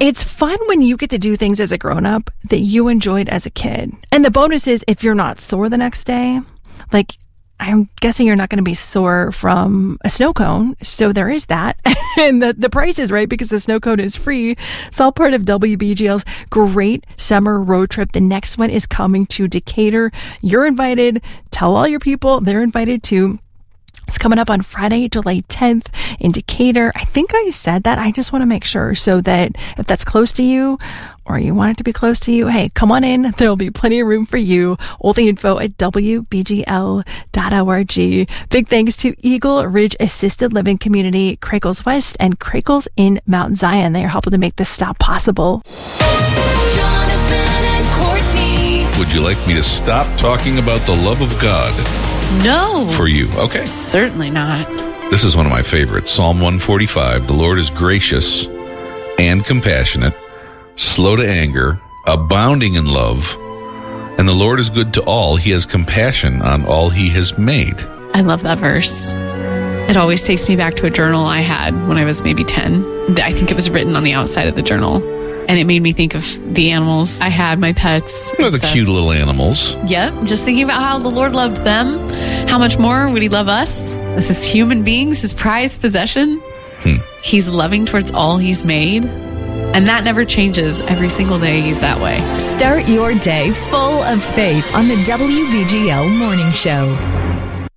It's fun when you get to do things as a grown-up that you enjoyed as a kid. And the bonus is if you're not sore the next day, like I'm guessing you're not going to be sore from a snow cone. So there is that. And the price is right because the snow cone is free. It's all part of WBGL's great summer road trip. The next one is coming to Decatur. You're invited. Tell all your people they're invited too. It's coming up on Friday, July 10th in Decatur. I think I said that. I just want to make sure so that if that's close to you or you want it to be close to you, hey, come on in. There'll be plenty of room for you. All the info at WBGL.org. Big thanks to Eagle Ridge Assisted Living Community, Crackles West, and Crackles in Mount Zion. They are helping to make this stop possible. Jonathan and Courtney. Would you like me to stop talking about the love of God? No. For you. Okay. Certainly not. This is one of my favorites. Psalm 145. The Lord is gracious and compassionate, slow to anger, abounding in love, and the Lord is good to all. He has compassion on all he has made. I love that verse. It always takes me back to a journal I had when I was maybe 10. I think it was written on the outside of the journal. And it made me think of the animals I had, my pets. Oh, the cute little animals. Yep. Just thinking about how the Lord loved them. How much more would he love us as his human beings, his prized possession? He's loving towards all he's made. And that never changes. Every single day he's that way. Start your day full of faith on the WBGL Morning Show.